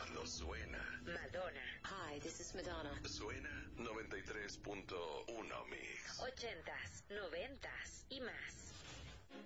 Cuando suena. Madonna. Hi, this is Madonna. Suena 93.1 Mix. 80s, 90s y más.